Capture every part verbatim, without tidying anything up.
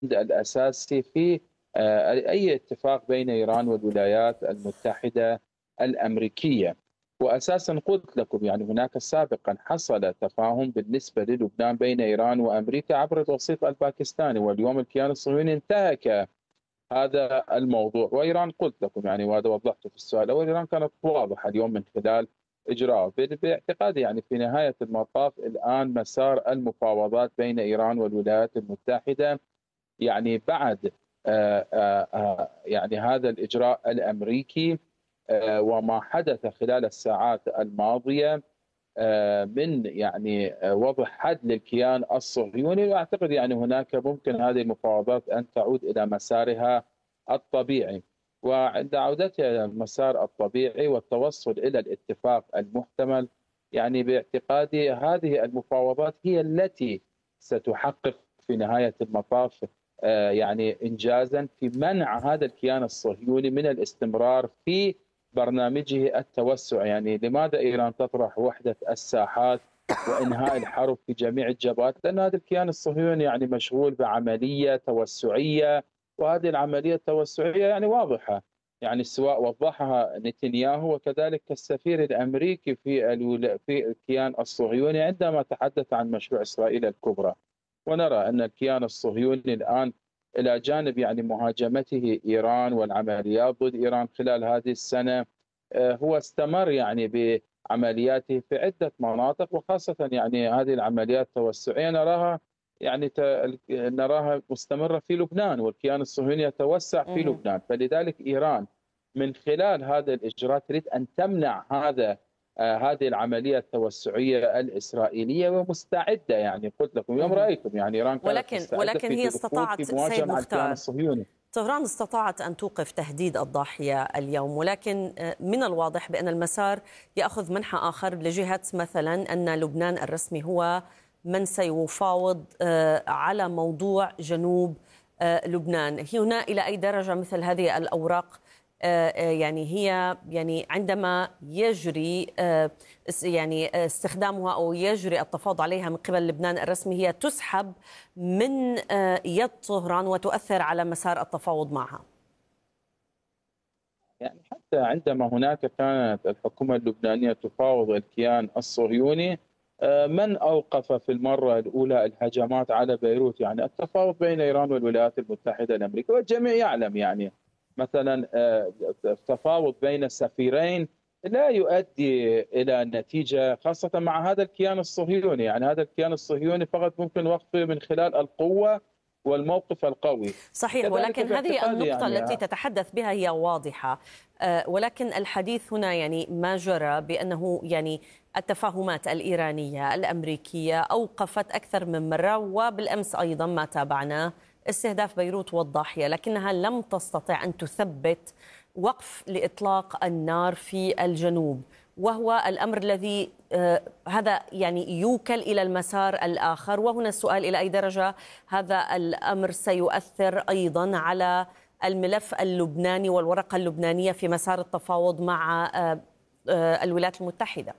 الأساسي في آه، أي اتفاق بين إيران والولايات المتحدة الأمريكية. وأساسا قلت لكم يعني هناك سابقا حصل تفاهم بالنسبة للبنان بين إيران وأمريكا عبر الوسيط الباكستاني، واليوم الكيان الصهيوني انتهك هذا الموضوع. وإيران قلت لكم يعني وهذا وضحته في السؤال الأول، إيران كانت واضحة اليوم من خلال إجراء باعتقادي يعني في نهاية المطاف الآن مسار المفاوضات بين إيران والولايات المتحدة يعني بعد آه، آه، آه، يعني هذا الإجراء الأمريكي وما حدث خلال الساعات الماضية من يعني وضع حد للكيان الصهيوني. واعتقد يعني هناك ممكن هذه المفاوضات ان تعود الى مسارها الطبيعي، وعند عودتها الى المسار الطبيعي والتوصل الى الاتفاق المحتمل يعني باعتقادي هذه المفاوضات هي التي ستحقق في نهايه المطاف يعني انجازا في منع هذا الكيان الصهيوني من الاستمرار في برنامجه التوسع. يعني لماذا إيران تطرح وحدة الساحات وإنهاء الحرب في جميع الجبهات؟ لأن هذا الكيان الصهيوني يعني مشغول بعملية توسعية، وهذه العملية التوسعية يعني واضحة، يعني سواء وضحها نتنياهو وكذلك السفير الأمريكي في الولا... في الكيان الصهيوني عندما تحدث عن مشروع إسرائيل الكبرى. ونرى أن الكيان الصهيوني الآن إلى جانب يعني مهاجمته إيران والعمليات ضد إيران خلال هذه السنة، هو استمر يعني بعملياته في عدة مناطق، وخاصة يعني هذه العمليات التوسعية نراها يعني نراها مستمرة في لبنان، والكيان الصهيوني يتوسع في لبنان. فلذلك إيران من خلال هذا الإجراء تريد أن تمنع هذا آه هذه العملية التوسعية الإسرائيلية، ومستعدة يعني قلت لكم يوم رأيتم يعني إيران كانت ولكن مستعدة ولكن في هي استطاعت في مواجهة سيد مع الكيان مختار الصهيوني. طهران استطاعت أن توقف تهديد الضاحية اليوم، ولكن من الواضح بأن المسار يأخذ منحى آخر لجهة مثلا أن لبنان الرسمي هو من سيفاوض على موضوع جنوب لبنان. هنا إلى أي درجة مثل هذه الأوراق يعني هي يعني عندما يجري يعني استخدامها أو يجري التفاوض عليها من قبل لبنان الرسمي هي تسحب من يد طهران وتؤثر على مسار التفاوض معها؟ يعني حتى عندما هناك كانت الحكومة اللبنانية تفاوض الكيان الصهيوني، من أوقف في المرة الأولى الهجمات على بيروت؟ يعني التفاوض بين إيران والولايات المتحدة الأمريكية، والجميع يعلم يعني مثلا التفاوض بين السفيرين لا يؤدي إلى نتيجة، خاصة مع هذا الكيان الصهيوني. يعني هذا الكيان الصهيوني فقط ممكن وقفه من خلال القوة والموقف القوي. صحيح، ولكن هذه النقطة يعني التي تتحدث بها هي واضحة، ولكن الحديث هنا يعني ما جرى بأنه يعني التفاهمات الإيرانية الأمريكية أوقفت أكثر من مرة، وبالأمس أيضا ما تابعناه استهداف بيروت والضاحية، لكنها لم تستطع أن تثبت وقف لإطلاق النار في الجنوب، وهو الأمر الذي آه هذا يعني يوكل إلى المسار الآخر. وهنا السؤال إلى أي درجة هذا الأمر سيؤثر أيضا على الملف اللبناني والورقة اللبنانية في مسار التفاوض مع آه آه الولايات المتحدة؟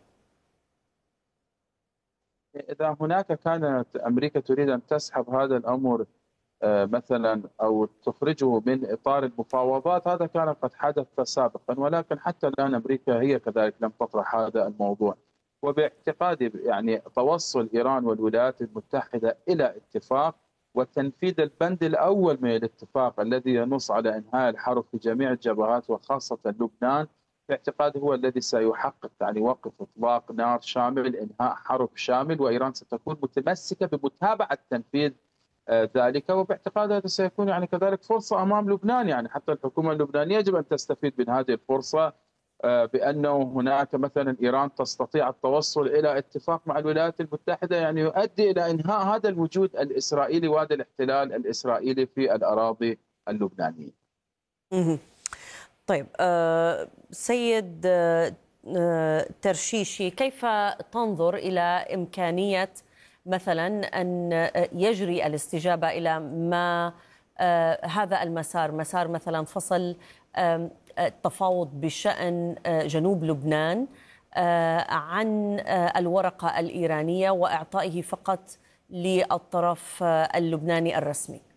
إذا هناك كانت أمريكا تريد أن تسحب هذا الأمر مثلا أو تخرجه من إطار المفاوضات، هذا كان قد حدث سابقا، ولكن حتى الآن أمريكا هي كذلك لم تطرح هذا الموضوع. وباعتقادي يعني توصل إيران والولايات المتحدة إلى اتفاق وتنفيذ البند الأول من الاتفاق الذي ينص على إنهاء الحرب في جميع الجبهات وخاصة لبنان، باعتقادي هو الذي سيحقق يعني وقف إطلاق نار شامل، إنهاء حرب شامل، وإيران ستكون متمسكة بمتابعة تنفيذ ذلك. وباعتقاد هذا سيكون يعني كذلك فرصة أمام لبنان، يعني حتى الحكومة اللبنانية يجب أن تستفيد من هذه الفرصة، بأنه هناك مثلا إيران تستطيع التوصل إلى اتفاق مع الولايات المتحدة يعني يؤدي إلى إنهاء هذا الوجود الإسرائيلي وهذا الاحتلال الإسرائيلي في الأراضي اللبنانية. طيب سيد ترشيشي، كيف تنظر إلى إمكانية مثلا أن يجري الاستجابة إلى ما آه هذا المسار، مسار مثلا فصل آه التفاوض بشأن آه جنوب لبنان آه عن آه الورقة الإيرانية وإعطائه فقط للطرف آه اللبناني الرسمي؟